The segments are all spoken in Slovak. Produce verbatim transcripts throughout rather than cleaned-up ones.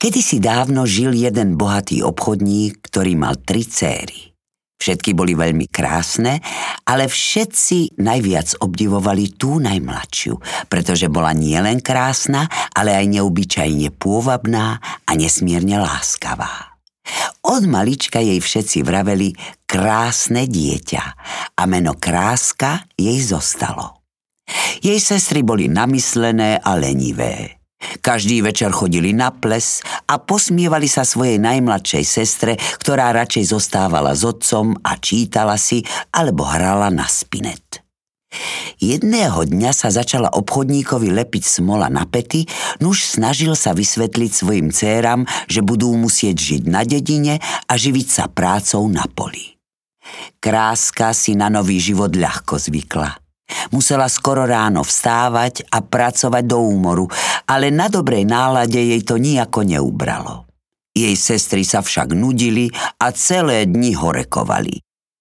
Kedysi dávno žil jeden bohatý obchodník, ktorý mal tri céry. Všetky boli veľmi krásne, ale všetci najviac obdivovali tú najmladšiu, pretože bola nielen krásna, ale aj neobyčajne pôvabná a nesmierne láskavá. Od malička jej všetci vraveli krásne dieťa a meno Kráska jej zostalo. Jej sestry boli namyslené a lenivé. Každý večer chodili na ples a posmievali sa svojej najmladšej sestre, ktorá radšej zostávala s otcom a čítala si alebo hrala na spinet. Jedného dňa sa začala obchodníkovi lepiť smola na päty, nuž snažil sa vysvetliť svojim dcéram, že budú musieť žiť na dedine a živiť sa prácou na poli. Kráska si na nový život ľahko zvykla. Musela skoro ráno vstávať a pracovať do úmoru, ale na dobrej nálade jej to nijako neubralo. Jej sestry sa však nudili a celé dni horekovali.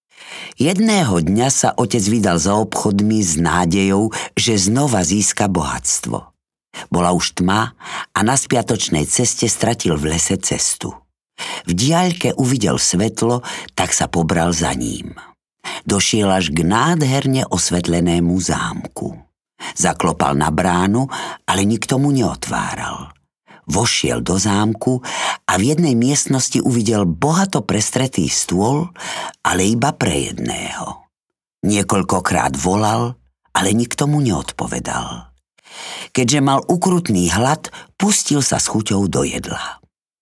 Jedného dňa sa otec vydal za obchodmi s nádejou, že znova získa bohatstvo. Bola už tma a na spiatočnej ceste stratil v lese cestu. V diaľke uvidel svetlo, tak sa pobral za ním. Došiel až k nádherne osvetlenému zámku. Zaklopal na bránu, ale nikto mu neotváral. Vošiel do zámku a v jednej miestnosti uvidel bohato prestretý stôl, ale iba pre jedného. Niekoľkokrát volal, ale nikto mu neodpovedal. Keďže mal ukrutný hlad, pustil sa s chuťou do jedla.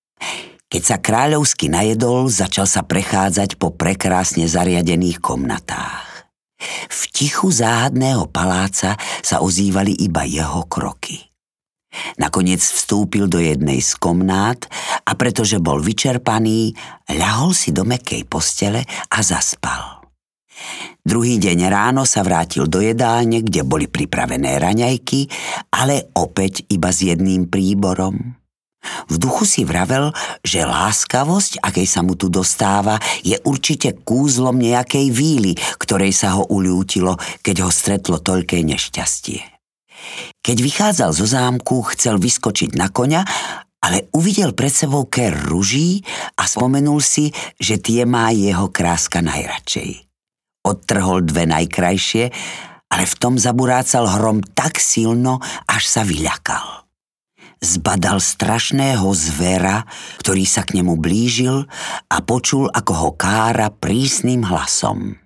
Keď sa kráľovsky najedol, začal sa prechádzať po prekrásne zariadených komnatách. V tichu záhadného paláca sa ozývali iba jeho kroky. Nakoniec vstúpil do jednej z komnát a pretože bol vyčerpaný, ľahol si do mäkkej postele a zaspal. Druhý deň ráno sa vrátil do jedálne, kde boli pripravené raňajky, ale opäť iba s jedným príborom. V duchu si vravel, že láskavosť, akej sa mu tu dostáva, je určite kúzlom nejakej víly, ktorej sa ho uľútilo, keď ho stretlo toľké nešťastie. Keď vychádzal zo zámku, chcel vyskočiť na koňa, ale uvidel pred sebou ker ruží a spomenul si, že tie má jeho Kráska najradšej. Odtrhol dve najkrajšie, ale v tom zaburácal hrom tak silno, až sa vyľakal. Zbadal strašného zvera, ktorý sa k nemu blížil a počul, ako ho kára prísnym hlasom.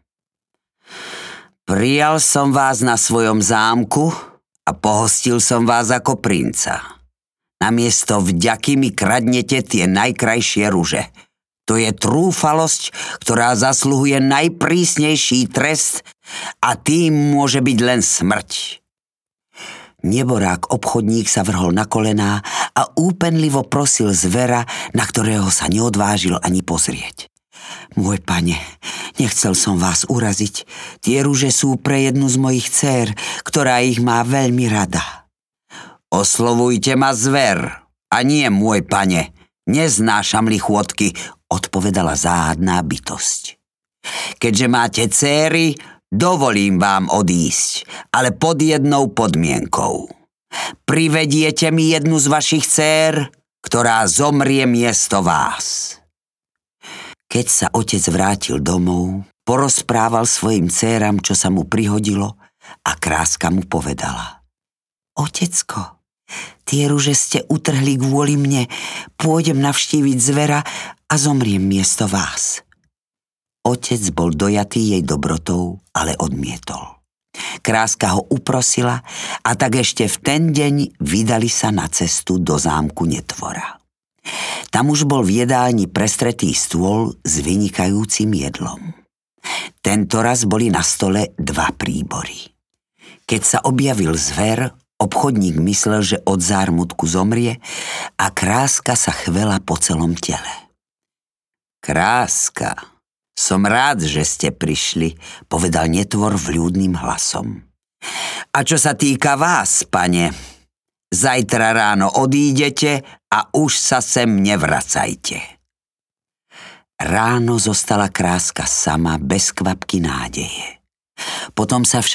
Prijal som vás na svojom zámku a pohostil som vás ako princa. Namiesto vďaky mi kradnete tie najkrajšie ruže. To je trúfalosť, ktorá zasluhuje najprísnejší trest a tým môže byť len smrť. Neborák obchodník sa vrhol na kolená a úpenlivo prosil zvera, na ktorého sa neodvážil ani pozrieť. Môj pane, nechcel som vás uraziť. Tie ruže sú pre jednu z mojich dcér, ktorá ich má veľmi rada. Oslovujte ma zver, a nie môj pane. Neznášam lichôtky, odpovedala záhadná bytosť. Keďže máte dcéry, dovolím vám odísť, ale pod jednou podmienkou. Privediete mi jednu z vašich dcér, ktorá zomrie miesto vás. Keď sa otec vrátil domov, porozprával svojim dcéram, čo sa mu prihodilo, a Kráska mu povedala. Otecko, tie ruže ste utrhli kvôli mne, pôjdem navštíviť zvera a zomriem miesto vás. Otec bol dojatý jej dobrotou, ale odmietol. Kráska ho uprosila a tak ešte v ten deň vydali sa na cestu do zámku Netvora. Tam už bol v jedálni prestretý stôl s vynikajúcim jedlom. Tento raz boli na stole dva príbory. Keď sa objavil zver, obchodník myslel, že od zármutku zomrie a Kráska sa chvela po celom tele. Kráska, som rád, že ste prišli, povedal Netvor vľúdnym hlasom. A čo sa týka vás, pane, zajtra ráno odídete a už sa sem nevracajte. Ráno zostala Kráska sama bez kvapky nádeje. Potom sa však